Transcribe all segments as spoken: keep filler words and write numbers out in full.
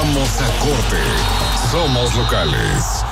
Vamos a corte. Somos locales.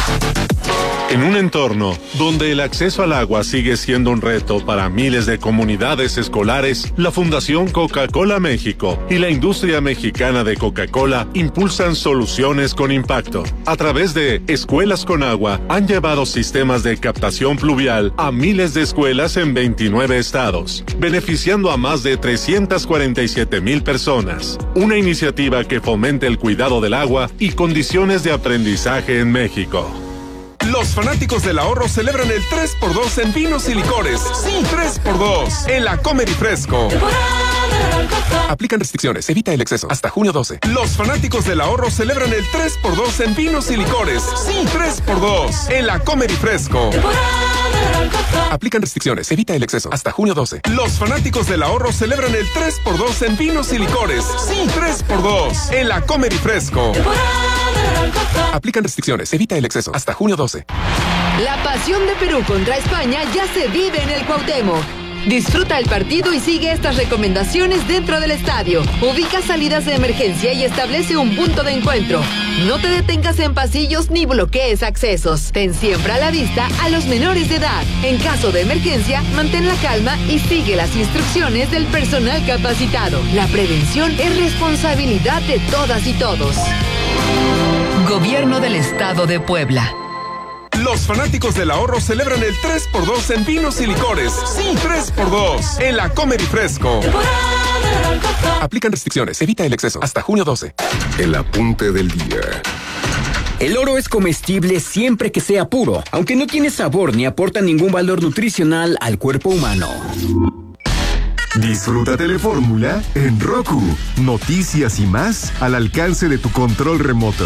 En un entorno donde el acceso al agua sigue siendo un reto para miles de comunidades escolares, la Fundación Coca-Cola México y la industria mexicana de Coca-Cola impulsan soluciones con impacto. A través de Escuelas con Agua, han llevado sistemas de captación pluvial a miles de escuelas en veintinueve estados, beneficiando a más de trescientas cuarenta y siete mil personas. Una iniciativa que fomente el cuidado del agua y condiciones de aprendizaje en México. Los fanáticos del ahorro celebran el tres por dos en vinos y licores. Sí, tres por dos en la Comer y Fresco. Aplican restricciones, evita el exceso. Hasta junio doce. Los fanáticos del ahorro celebran el tres por dos en vinos y licores. Sí, tres por dos en la Comer y Fresco. Aplican restricciones, evita el exceso. Hasta junio doce. Los fanáticos del ahorro celebran el tres por dos en vinos y licores. Sí, tres por dos en la Comer y Fresco. Aplican restricciones, evita el exceso. Hasta junio doce. La pasión de Perú contra España ya se vive en el Cuauhtémoc. Disfruta el partido y sigue estas recomendaciones dentro del estadio. Ubica salidas de emergencia y establece un punto de encuentro. No te detengas en pasillos ni bloquees accesos. Ten siempre a la vista a los menores de edad. En caso de emergencia, mantén la calma y sigue las instrucciones del personal capacitado. La prevención es responsabilidad de todas y todos. Gobierno del Estado de Puebla. Los fanáticos del ahorro celebran el tres por dos en vinos y licores. Sí, tres por dos en la Comer y Fresco. Aplican restricciones, evita el exceso. Hasta junio doce. El apunte del día. El oro es comestible siempre que sea puro, aunque no tiene sabor ni aporta ningún valor nutricional al cuerpo humano. Disfruta Telefórmula en Roku. Noticias y más al alcance de tu control remoto.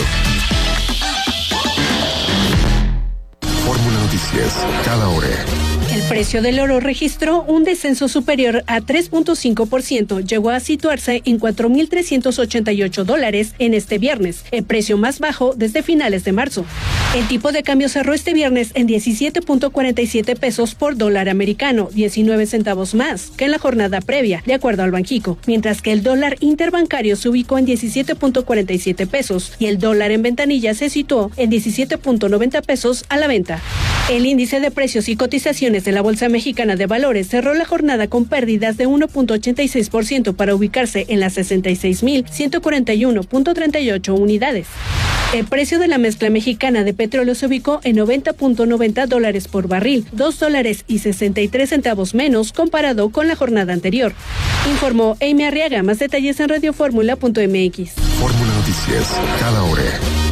Fórmula Noticias, cada hora. El precio del oro registró un descenso superior a tres punto cinco por ciento. Llegó a situarse en cuatro mil trescientos ochenta y ocho dólares en este viernes, el precio más bajo desde finales de marzo. El tipo de cambio cerró este viernes en diecisiete punto cuarenta y siete pesos por dólar americano, diecinueve centavos más que en la jornada previa, de acuerdo al Banxico, mientras que el dólar interbancario se ubicó en diecisiete punto cuarenta y siete pesos y el dólar en ventanilla se situó en diecisiete punto noventa pesos a la venta. El índice de precios y cotizaciones de la Bolsa Mexicana de Valores cerró la jornada con pérdidas de uno punto ochenta y seis por ciento para ubicarse en las sesenta y seis mil ciento cuarenta y uno punto treinta y ocho unidades. El precio de la mezcla mexicana de petróleo se ubicó en noventa punto noventa dólares por barril, dos dólares y sesenta y tres centavos menos comparado con la jornada anterior. Informó Amy Arriaga. Más detalles en radioformula punto m x. Fórmula Noticias, cada hora.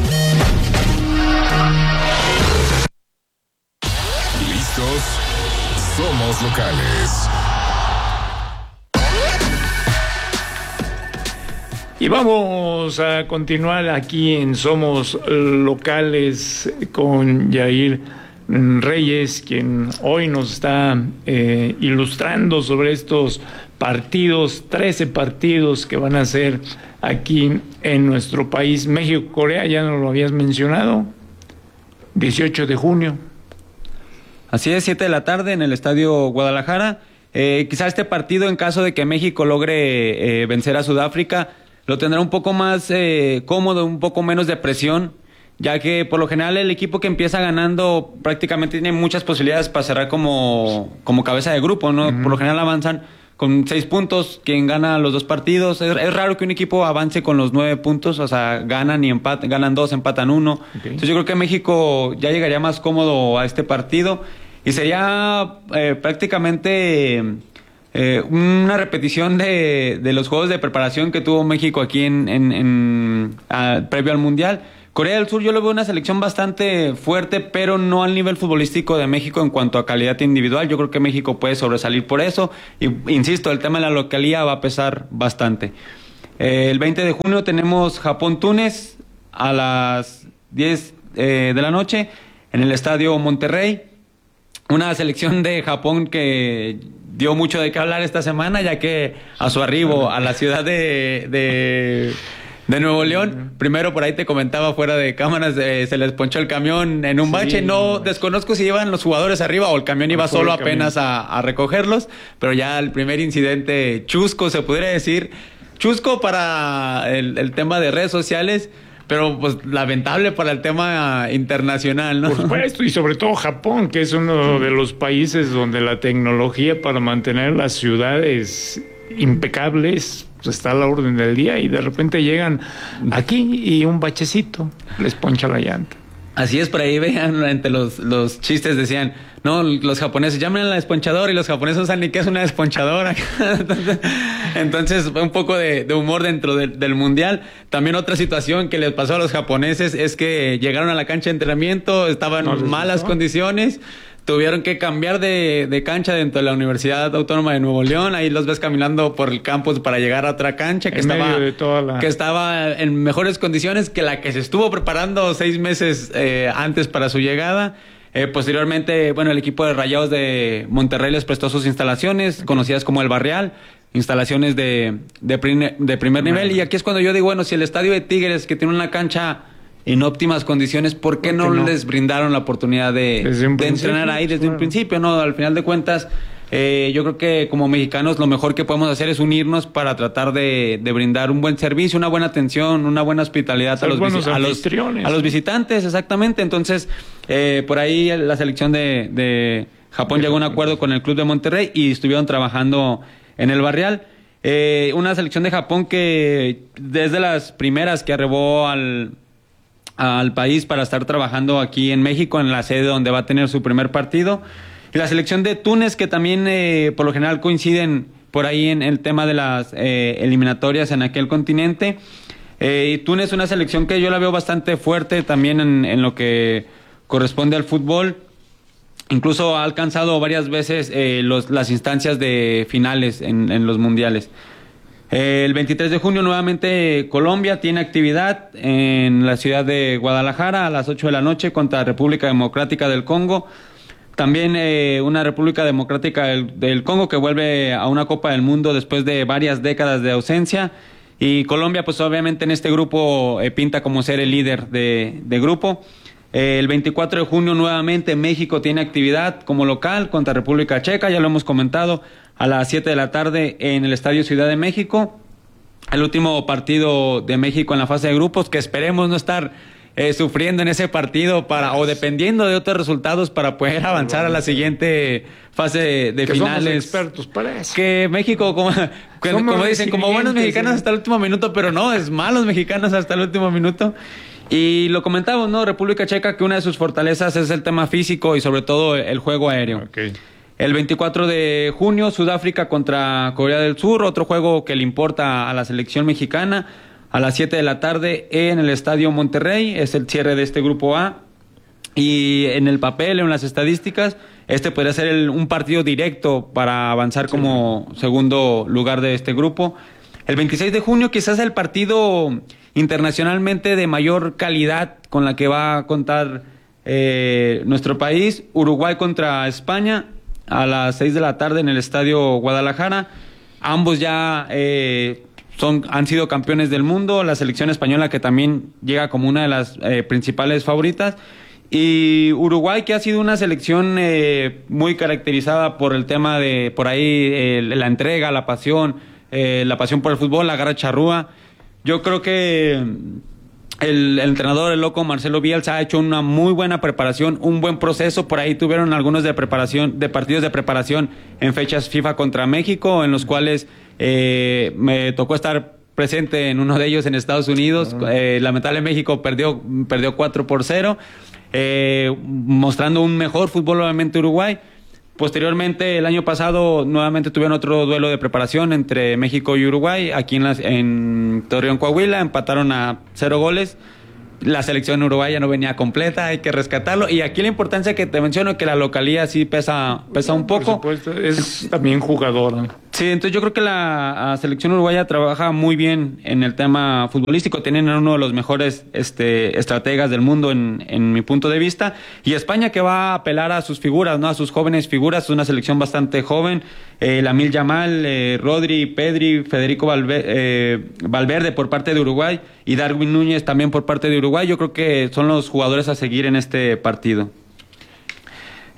¿Listos? Somos locales. Y vamos a continuar aquí en Somos Locales con Yair Reyes, quien hoy nos está eh, ilustrando sobre estos partidos, trece partidos que van a ser aquí en nuestro país. México-Corea, ya nos lo habías mencionado, dieciocho de junio. Así es, siete de la tarde en el Estadio Guadalajara. Eh, quizá este partido, en caso de que México logre eh, vencer a Sudáfrica, lo tendrá un poco más eh, cómodo, un poco menos de presión, ya que por lo general el equipo que empieza ganando prácticamente tiene muchas posibilidades para cerrar como, como cabeza de grupo, ¿no? Uh-huh. Por lo general avanzan con seis puntos, quien gana los dos partidos. Es, es raro que un equipo avance con los nueve puntos, o sea, ganan y empatan, ganan dos, empatan uno. Okay. Entonces yo creo que México ya llegaría más cómodo a este partido y sería eh, prácticamente eh, una repetición de, de los juegos de preparación que tuvo México aquí en, en, en a, previo al Mundial. Corea del Sur yo lo veo una selección bastante fuerte, pero no al nivel futbolístico de México en cuanto a calidad individual. Yo creo que México puede sobresalir por eso. Y insisto, el tema de la localía va a pesar bastante. Eh, el veinte de junio tenemos Japón-Túnez a las diez eh, de la noche en el Estadio Monterrey. Una selección de Japón que dio mucho de qué hablar esta semana, ya que a su arribo a la ciudad de... de De Nuevo León, primero por ahí te comentaba fuera de cámaras, eh, se les ponchó el camión en un sí, bache. No, desconozco si iban los jugadores arriba o el camión iba solo apenas a, a recogerlos, pero ya el primer incidente chusco, se podría decir, chusco para el, el tema de redes sociales, pero pues lamentable para el tema internacional, ¿no? Por supuesto, y sobre todo Japón, que es uno de los países donde la tecnología para mantener las ciudades impecables pues está a la orden del día, y de repente llegan aquí y un bachecito les poncha la llanta. Así es, por ahí vean, entre los, los chistes decían, no, los japoneses llaman a la desponchadora, y los japoneses no saben ni qué es una desponchadora. entonces, entonces, un poco de, de humor dentro de, del mundial. También otra situación que les pasó a los japoneses es que llegaron a la cancha de entrenamiento, estaban en malas condiciones, tuvieron que cambiar de, de cancha dentro de la Universidad Autónoma de Nuevo León. Ahí los ves caminando por el campus para llegar a otra cancha que, en estaba, medio de toda la... que estaba en mejores condiciones que la que se estuvo preparando seis meses eh, antes para su llegada. Eh, posteriormente, bueno, el equipo de Rayados de Monterrey les prestó sus instalaciones, conocidas como El Barrial, instalaciones de, de, primer, de primer nivel. Y aquí es cuando yo digo, bueno, si el estadio de Tigres, que tiene una cancha en óptimas condiciones, ¿por qué no, no les brindaron la oportunidad de, de entrenar ahí desde claro. un principio? No, al final de cuentas, eh, yo creo que como mexicanos lo mejor que podemos hacer es unirnos para tratar de, de brindar un buen servicio, una buena atención, una buena hospitalidad a los, a, los, a los visitantes, exactamente. Entonces, eh, por ahí la selección de, de Japón sí, llegó a un acuerdo con el Club de Monterrey y estuvieron trabajando en el Barrial. Eh, una selección de Japón que desde las primeras que arribó al... al país para estar trabajando aquí en México, en la sede donde va a tener su primer partido. Y la selección de Túnez, que también eh, por lo general coinciden por ahí en el tema de las eh, eliminatorias en aquel continente. Eh, y Túnez es una selección que yo la veo bastante fuerte también en, en lo que corresponde al fútbol. Incluso ha alcanzado varias veces eh, los, las instancias de finales en, en los mundiales. El veintitrés de junio nuevamente Colombia tiene actividad en la ciudad de Guadalajara a las ocho de la noche contra República Democrática del Congo. También eh, una República Democrática del, del Congo que vuelve a una Copa del Mundo después de varias décadas de ausencia. Y Colombia pues obviamente en este grupo eh, pinta como ser el líder de, de grupo. Eh, el veinticuatro de junio nuevamente México tiene actividad como local contra República Checa, ya lo hemos comentado, a las siete de la tarde en el Estadio Ciudad de México. El último partido de México en la fase de grupos, que esperemos no estar eh, sufriendo en ese partido para o dependiendo de otros resultados para poder avanzar a la siguiente fase de, de que finales. Somos expertos para eso. Que México, como, como dicen, como buenos mexicanos, ¿sí?, hasta el último minuto, pero no, es malos mexicanos hasta el último minuto. Y lo comentamos, ¿no? República Checa, que una de sus fortalezas es el tema físico y sobre todo el juego aéreo. Okay. El veinticuatro de junio, Sudáfrica contra Corea del Sur, otro juego que le importa a la selección mexicana, a las siete de la tarde en el Estadio Monterrey, es el cierre de este grupo A. Y en el papel, en las estadísticas, este podría ser el, un partido directo para avanzar sí. como segundo lugar de este grupo. El veintiséis de junio, quizás el partido internacionalmente de mayor calidad con la que va a contar eh, nuestro país, Uruguay contra España, a las seis de la tarde en el Estadio Guadalajara. Ambos ya eh, son, han sido campeones del mundo, la selección española que también llega como una de las eh, principales favoritas, y Uruguay, que ha sido una selección eh, muy caracterizada por el tema de, por ahí, eh, la entrega, la pasión, eh, la pasión por el fútbol, la garra charrúa. Yo creo que el, el entrenador, el loco Marcelo Bielsa, ha hecho una muy buena preparación, un buen proceso. Por ahí tuvieron algunos de preparación, de partidos de preparación en fechas FIFA contra México, en los cuales eh, me tocó estar presente en uno de ellos en Estados Unidos. Uh-huh. Eh, lamentable México perdió, perdió cuatro por cero, eh, mostrando un mejor fútbol obviamente Uruguay. Posteriormente, el año pasado, nuevamente tuvieron otro duelo de preparación entre México y Uruguay, aquí en, las, en Torreón, Coahuila, empataron a cero goles. La selección uruguaya no venía completa, hay que rescatarlo. Y aquí la importancia que te menciono, que la localía sí pesa, pesa un poco. Por supuesto, es también jugador. Sí, entonces yo creo que la selección uruguaya trabaja muy bien en el tema futbolístico. Tienen uno de los mejores este, estrategas del mundo en, en mi punto de vista. Y España, que va a apelar a sus figuras, ¿no? A sus jóvenes figuras. Es una selección bastante joven. Eh, Lamil Yamal, eh, Rodri, Pedri, Federico Valverde, eh, Valverde por parte de Uruguay y Darwin Núñez también por parte de Uruguay. Yo creo que son los jugadores a seguir en este partido.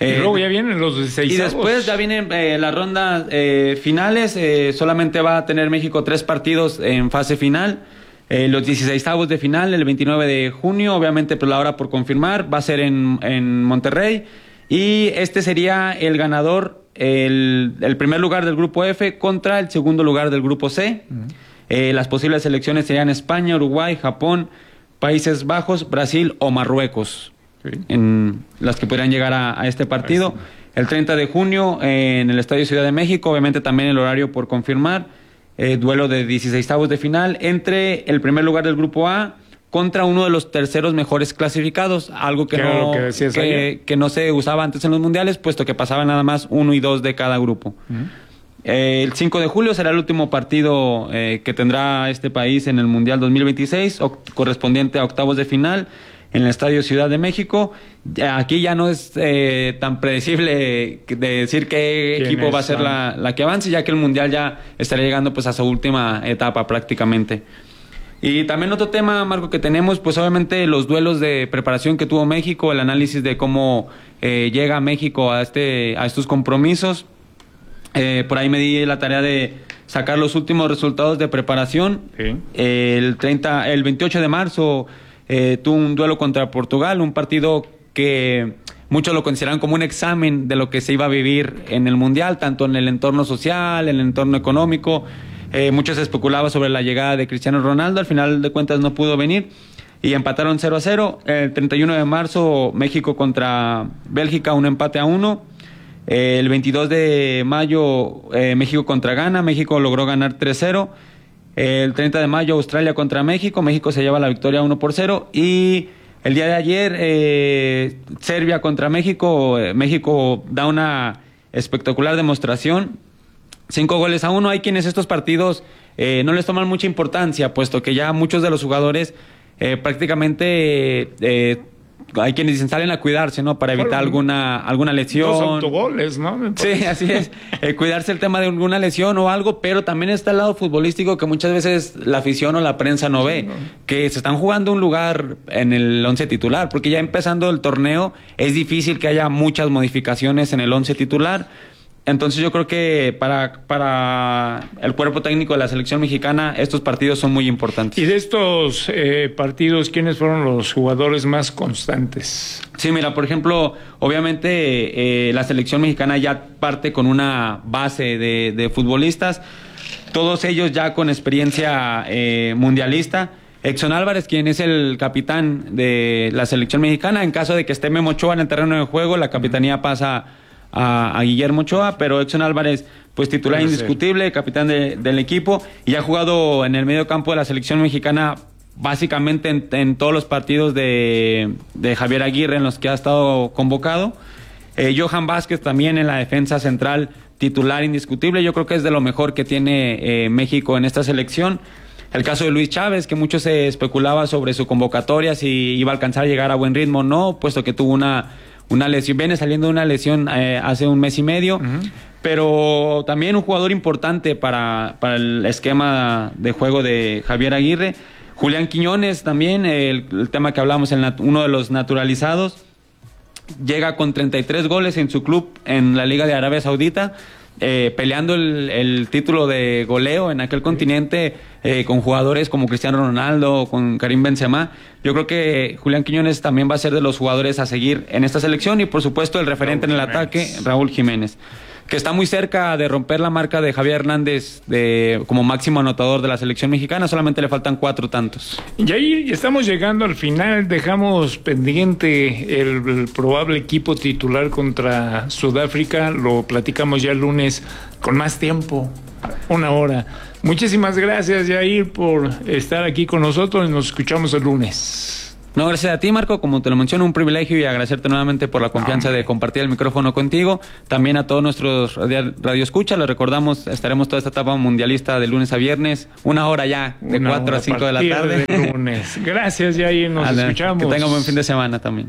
Eh, y luego ya vienen los dieciséis. Y después ya vienen eh, las rondas eh, finales. Eh, solamente va a tener México tres partidos en fase final. Eh, los dieciseisavos de final, el veintinueve de junio. Obviamente, pues la hora por confirmar. Va a ser en, en Monterrey. Y este sería el ganador, el, el primer lugar del grupo F contra el segundo lugar del grupo C. Uh-huh. Eh, las posibles selecciones serían España, Uruguay, Japón, Países Bajos, Brasil o Marruecos. Sí. En las que podrían llegar a, a este partido. El treinta de junio eh, en el Estadio Ciudad de México, obviamente también el horario por confirmar. Eh, duelo de dieciseisavos de final entre el primer lugar del grupo A contra uno de los terceros mejores clasificados, algo que, no, que, que, que no se usaba antes en los mundiales, puesto que pasaban nada más uno y dos de cada grupo. Uh-huh. eh, el cinco de julio será el último partido eh, que tendrá este país en el Mundial dos mil veintiséis, o, correspondiente a octavos de final, en el Estadio Ciudad de México. Aquí ya no es eh, tan predecible de decir qué equipo va a ser la, la que avance, ya que el Mundial ya estará llegando pues a su última etapa prácticamente. Y también otro tema, Marco, que tenemos, pues obviamente los duelos de preparación que tuvo México, el análisis de cómo eh, llega México a este a estos compromisos. Eh, por ahí me di la tarea de sacar los últimos resultados de preparación. Sí. Eh, el treinta, el veintiocho de marzo eh, tuvo un duelo contra Portugal, un partido que muchos lo consideran como un examen de lo que se iba a vivir en el Mundial, tanto en el entorno social, en el entorno económico. Eh, muchos especulaban sobre la llegada de Cristiano Ronaldo, al final de cuentas no pudo venir y empataron cero a cero. El treinta y uno de marzo, México contra Bélgica, un empate a uno. Eh, el veintidós de mayo, eh, México contra Ghana, México logró ganar tres cero. Eh, el treinta de mayo, Australia contra México, México se lleva la victoria uno por cero. Y el día de ayer, eh, Serbia contra México, eh, México da una espectacular demostración. Cinco goles a uno. Hay quienes estos partidos eh, no les toman mucha importancia, puesto que ya muchos de los jugadores eh, prácticamente eh, hay quienes dicen salen a cuidarse, ¿no? Para evitar bueno, alguna alguna lesión. Dos autogoles, ¿no? Sí, así es. Eh, cuidarse el tema de alguna lesión o algo, pero también está el lado futbolístico que muchas veces la afición o la prensa no ve, sí, no. Que se están jugando un lugar en el once titular, porque ya empezando el torneo es difícil que haya muchas modificaciones en el once titular. Entonces yo creo que para, para el cuerpo técnico de la selección mexicana estos partidos son muy importantes. Y de estos eh, partidos, ¿quiénes fueron los jugadores más constantes? Sí, mira, por ejemplo, obviamente eh, la selección mexicana ya parte con una base de, de futbolistas, todos ellos ya con experiencia eh, mundialista. Exxon Álvarez, quien es el capitán de la selección mexicana, en caso de que esté Memo Ochoa en el terreno de juego, la capitanía pasa A, a Guillermo Ochoa, pero Exxon Álvarez, pues titular Puede indiscutible, ser. capitán de, del equipo, y ha jugado en el medio campo de la selección mexicana básicamente en, en todos los partidos de, de Javier Aguirre en los que ha estado convocado. Eh, Johan Vázquez también en la defensa central, titular indiscutible. Yo creo que es de lo mejor que tiene eh, México en esta selección. El caso de Luis Chávez, que mucho se especulaba sobre su convocatoria, si iba a alcanzar a llegar a buen ritmo o no, puesto que tuvo una Una lesión, viene saliendo de una lesión eh, hace un mes y medio, uh-huh. Pero también un jugador importante para, para el esquema de juego de Javier Aguirre. Julián Quiñones también, el, el tema que hablamos, el nat- uno de los naturalizados, llega con treinta y tres goles en su club en la Liga de Arabia Saudita, eh, peleando el, el título de goleo en aquel continente eh, con jugadores como Cristiano Ronaldo, con Karim Benzema. Yo creo que Julián Quiñones también va a ser de los jugadores a seguir en esta selección y por supuesto el referente Raúl en el Jiménez. ataque, Raúl Jiménez, que está muy cerca de romper la marca de Javier Hernández de, como máximo anotador de la selección mexicana, solamente le faltan cuatro tantos. Y ahí estamos llegando al final, dejamos pendiente el, el probable equipo titular contra Sudáfrica, lo platicamos ya el lunes con más tiempo, una hora. Muchísimas gracias, Jair, por estar aquí con nosotros y nos escuchamos el lunes. No, gracias a ti, Marco, como te lo menciono, un privilegio y agradecerte nuevamente por la confianza de compartir el micrófono contigo. También a todos nuestros radioescuchas, les recordamos, estaremos toda esta etapa mundialista de lunes a viernes, una hora ya, de cuatro a cinco de la tarde. De lunes. Gracias, Jair, nos Adel, escuchamos. Que tengan buen fin de semana también.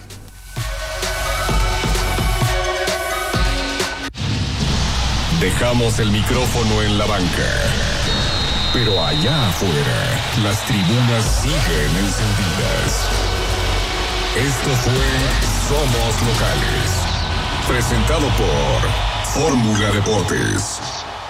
Dejamos el micrófono en la banca. Pero allá afuera, las tribunas siguen encendidas. Esto fue Somos Locales. presentado por Fórmula Deportes.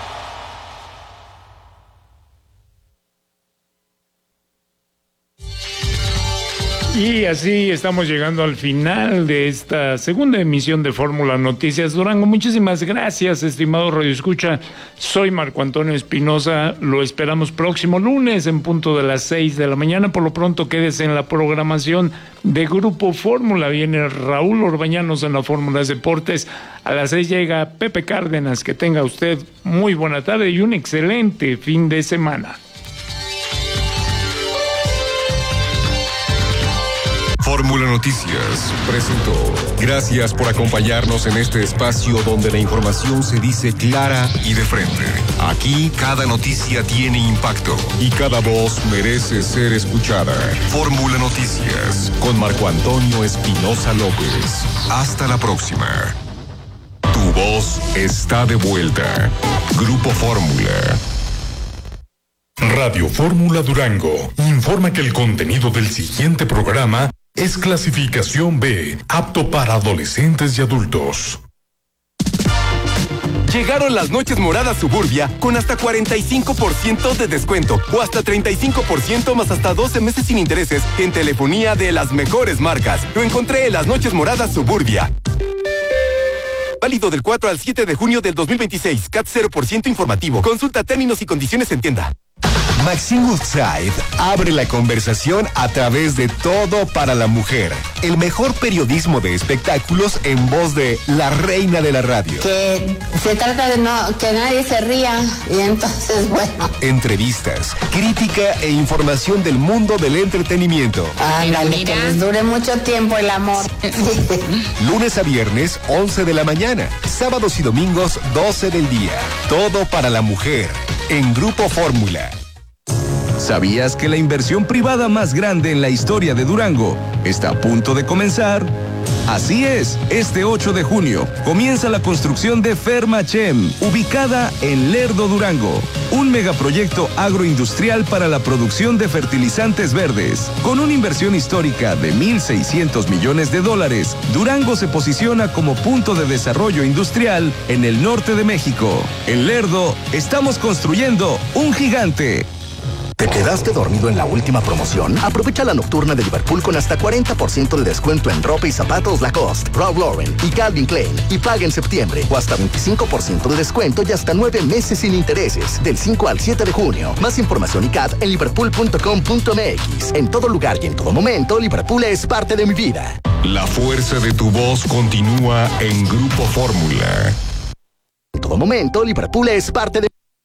Y así estamos llegando al final de esta segunda emisión de Fórmula Noticias Durango. Muchísimas gracias, estimado Radio Escucha. Soy Marco Antonio Espinosa. Lo esperamos próximo lunes en punto de las seis de la mañana. Por lo pronto, quédese en la programación de Grupo Fórmula. Viene Raúl Orbañanos en la Fórmula Deportes. A las seis llega Pepe Cárdenas. Que tenga usted muy buena tarde y un excelente fin de semana. Fórmula Noticias presentó. Gracias por acompañarnos en este espacio donde la información se dice clara y de frente. Aquí cada noticia tiene impacto y cada voz merece ser escuchada. Fórmula Noticias con Marco Antonio Espinosa López. Hasta la próxima. Tu voz está de vuelta. Grupo Fórmula. Radio Fórmula Durango informa que el contenido del siguiente programa es clasificación B, apto para adolescentes y adultos. Llegaron las noches moradas Suburbia con hasta cuarenta y cinco por ciento de descuento o hasta treinta y cinco por ciento más hasta doce meses sin intereses en telefonía de las mejores marcas. Lo encontré en las noches moradas Suburbia. Válido del cuatro al siete de junio del dos mil veintiséis. C A T cero por ciento informativo. Consulta términos y condiciones en tienda. Maxine Woodside abre la conversación a través de Todo para la Mujer, el mejor periodismo de espectáculos en voz de la reina de la radio. Que se trata de no que nadie se ría y entonces, bueno. Entrevistas, crítica e información del mundo del entretenimiento. Ándale, que les dure mucho tiempo el amor. Lunes a viernes, once de la mañana. Sábados y domingos, doce del día. Todo para la Mujer, en Grupo Fórmula. ¿Sabías que la inversión privada más grande en la historia de Durango está a punto de comenzar? Así es, este ocho de junio comienza la construcción de Fermachem, ubicada en Lerdo, Durango, un megaproyecto agroindustrial para la producción de fertilizantes verdes. Con una inversión histórica de mil seiscientos millones de dólares, Durango se posiciona como punto de desarrollo industrial en el norte de México. En Lerdo, estamos construyendo un gigante. ¿Te quedaste dormido en la última promoción? Aprovecha la nocturna de Liverpool con hasta cuarenta por ciento de descuento en ropa y zapatos Lacoste, Ralph Lauren y Calvin Klein. Y paga en septiembre o hasta veinticinco por ciento de descuento y hasta nueve meses sin intereses. Del cinco al siete de junio. Más información y C A T en liverpool punto com punto m x. En todo lugar y en todo momento, Liverpool es parte de mi vida. La fuerza de tu voz continúa en Grupo Fórmula. En todo momento, Liverpool es parte de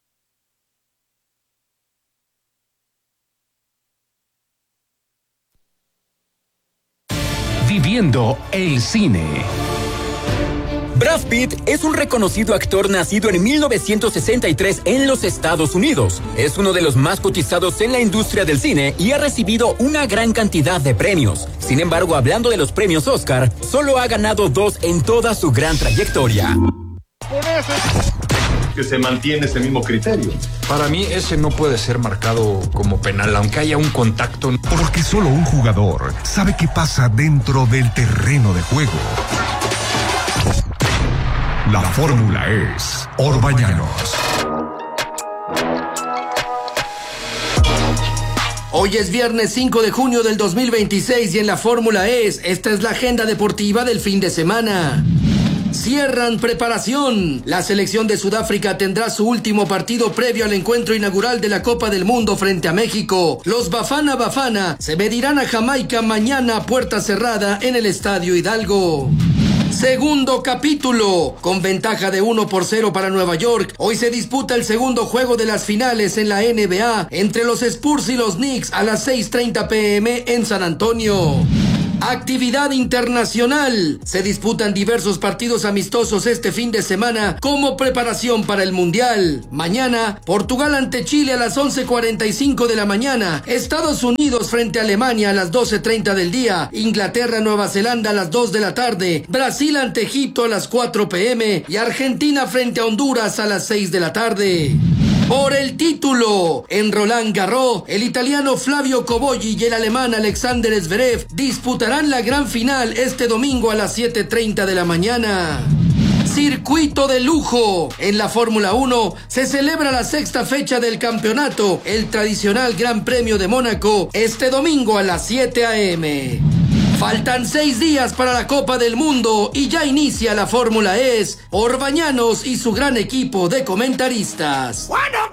Viviendo el cine. Brad Pitt es un reconocido actor nacido en mil novecientos sesenta y tres en los Estados Unidos. Es uno de los más cotizados en la industria del cine y ha recibido una gran cantidad de premios. Sin embargo, hablando de los premios Oscar, solo ha ganado dos en toda su gran trayectoria. Que se mantiene ese mismo criterio. Para mí ese no puede ser marcado como penal, aunque haya un contacto. Porque solo un jugador sabe qué pasa dentro del terreno de juego. La fórmula es Orbañanos. Hoy es viernes cinco de junio del dos mil veintiséis y en la fórmula es, esta es la agenda deportiva del fin de semana. Cierran preparación. La selección de Sudáfrica tendrá su último partido previo al encuentro inaugural de la Copa del Mundo frente a México. Los Bafana Bafana se medirán a Jamaica mañana a puerta cerrada en el Estadio Hidalgo. Segundo capítulo. Con ventaja de uno por cero para Nueva York, hoy se disputa el segundo juego de las finales en la N B A entre los Spurs y los Knicks a las seis treinta p m en San Antonio. Actividad internacional. Se disputan diversos partidos amistosos este fin de semana como preparación para el Mundial. Mañana, Portugal ante Chile a las once cuarenta y cinco de la mañana. Estados Unidos frente a Alemania a las doce treinta del día. Inglaterra, Nueva Zelanda a las dos de la tarde. Brasil ante Egipto a las cuatro p m y Argentina frente a Honduras a las seis de la tarde. Por el título, en Roland Garros, el italiano Flavio Cobolli y el alemán Alexander Zverev disputarán la gran final este domingo a las siete treinta de la mañana. Circuito de lujo. En la Fórmula uno se celebra la sexta fecha del campeonato, el tradicional Gran Premio de Mónaco, este domingo a las siete a eme Faltan seis días para la Copa del Mundo y ya inicia la Fórmula E por Bañanos y su gran equipo de comentaristas. ¡Bueno!